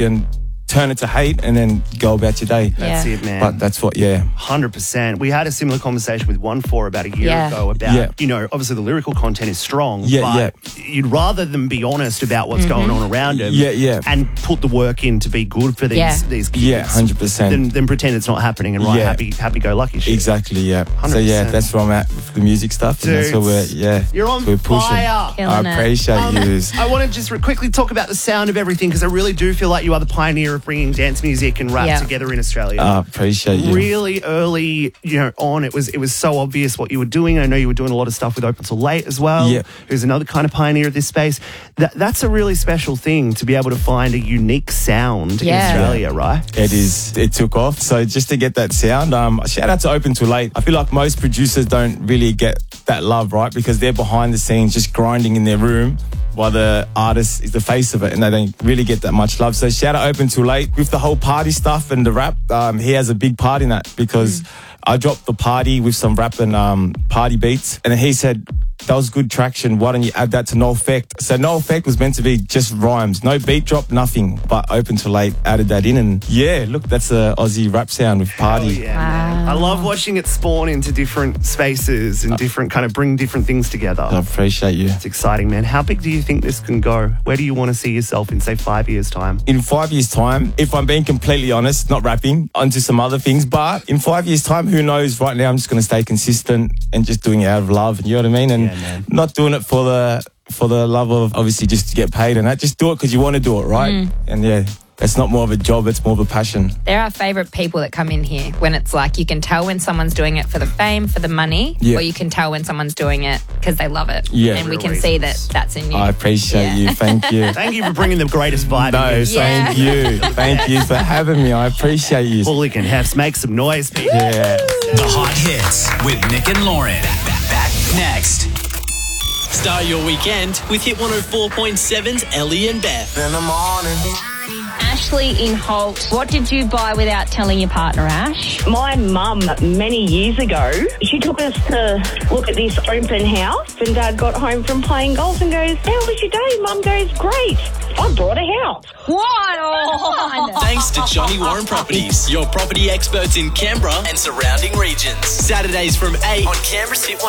can turn it to hate and then go about your day. That's it, man. But that's what, 100%. We had a similar conversation with 1-4 about a year ago about, you know, obviously the lyrical content is strong, but you'd rather them be honest about what's going on around them and put the work in to be good for these kids. Yeah, 100%. Than pretend it's not happening and happy-go-lucky shit. Exactly, 100%. So, that's where I'm at with the music stuff. Dude, and that's where you're on we're pushing. fire. I appreciate you. I want to just quickly talk about the sound of everything because I really do feel like you are the pioneer of bringing dance music and rap together in Australia. I appreciate you. Really early, on, it was so obvious what you were doing. I know you were doing a lot of stuff with Open Till Late as well. Yeah. Who's another kind of pioneer of this space. That's a really special thing to be able to find a unique sound in Australia, right? It is. It took off. So just to get that sound, shout out to Open Till Late. I feel like most producers don't really get that love, right? Because they're behind the scenes just grinding in their room while the artist is the face of it and they don't really get that much love. So shout out Open Till Late. With the whole party stuff and the rap, he has a big part in that because I dropped the party with some rap and party beats and he said, that was good traction. Why don't you add that to No Effect? So No Effect was meant to be just rhymes. No beat drop, nothing. But Open Till Late added that in. And look, that's a Aussie rap sound with party. Man. I love watching it spawn into different spaces and different kind of bring different things together. I appreciate you. It's exciting, man. How big do you think this can go? Where do you want to see yourself in, say, 5 years' time? In 5 years' time, if I'm being completely honest, not rapping, onto some other things. But in 5 years' time, who knows? Right now, I'm just going to stay consistent and just doing it out of love. You know what I mean? And not doing it for the love of obviously just to get paid and that. Just do it because you want to do it, right? And it's not more of a job, it's more of a passion. They're our favourite people that come in here when it's like you can tell when someone's doing it for the fame, for the money, or you can tell when someone's doing it because they love it. And we can see that that's in you. I appreciate you. Thank you. Thank you for bringing the greatest vibe. Thank you. Thank you for having me. I appreciate you. Hooligan Hefs, make some noise, people. The Hot Hits with Nick and Lauren. Back next. Start your weekend with Hit 104.7's Ellie and Beth. In the morning. Ashley in Holt. What did you buy without telling your partner, Ash? My mum, many years ago, she took us to look at this open house and Dad got home from playing golf and goes, how was your day? Mum goes, great. I bought a house. What? Thanks to Johnny Warren Properties, your property experts in Canberra and surrounding regions. Saturdays from 8 on Canberra's Hit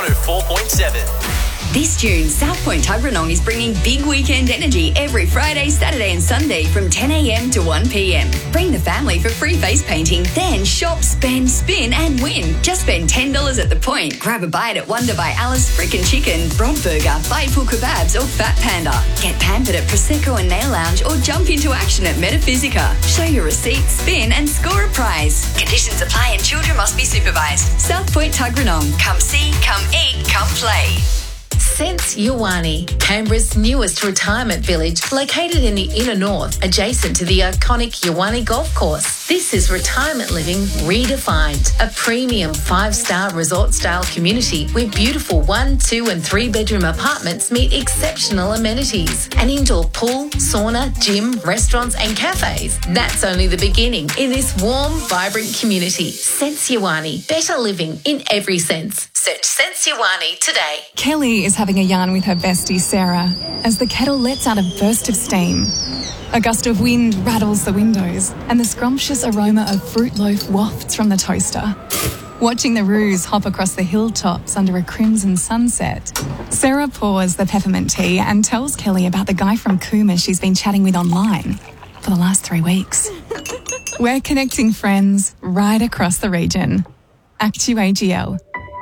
104.7. This June, South Point Tuggeranong is bringing big weekend energy every Friday, Saturday and Sunday from 10 a.m. to 1 p.m. Bring the family for free face painting, then shop, spend, spin and win. Just spend $10 at the point. Grab a bite at Wonder by Alice Frickin' Chicken, Broad Burger, Biteful Kebabs or Fat Panda. Get pampered at Prosecco and Nail Lounge or jump into action at Metaphysica. Show your receipt, spin and score a prize. Conditions apply and children must be supervised. South Point Tuggeranong. Come see, come eat, come play. Sense Yawani, Canberra's newest retirement village, located in the inner north, adjacent to the iconic Yawani Golf Course. This is retirement living redefined, a premium 5-star resort-style community where beautiful 1, 2 and 3 bedroom apartments meet exceptional amenities. An indoor pool, sauna, gym, restaurants and cafes. That's only the beginning in this warm, vibrant community. Sense Yawani, better living in every sense. Search Sense Yawani today. Kelly is having a yarn with her bestie Sarah as the kettle lets out a burst of steam. A gust of wind rattles the windows and the scrumptious aroma of fruit loaf wafts from the toaster. Watching the roos hop across the hilltops under a crimson sunset, Sarah pours the peppermint tea and tells Kelly about the guy from Cooma she's been chatting with online for the last 3 weeks. We're connecting friends right across the region. Actu AGL.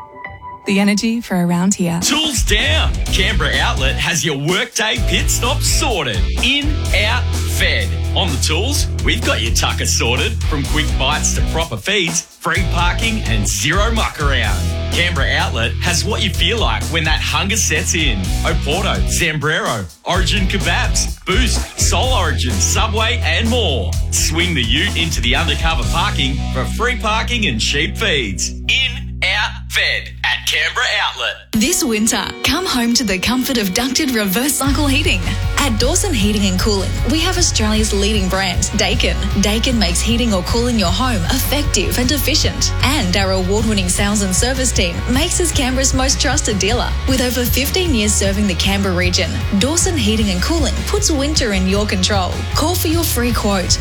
The energy for around here. Tools down. Canberra Outlet has your workday pit stop sorted. In, out, fed. On the tools, we've got your tucker sorted. From quick bites to proper feeds, free parking and zero muck around. Canberra Outlet has what you feel like when that hunger sets in. Oporto, Zambrero, Origin Kebabs, Boost, Soul Origin, Subway and more. Swing the ute into the undercover parking for free parking and cheap feeds. In, out, fed at Canberra Outlet. This winter, come home to the comfort of ducted reverse cycle heating. At Dawson Heating and Cooling, we have Australia's leading brand, Daikin. Daikin makes heating or cooling your home effective and efficient. And our award-winning sales and service team makes us Canberra's most trusted dealer. With over 15 years serving the Canberra region, Dawson Heating and Cooling puts winter in your control. Call for your free quote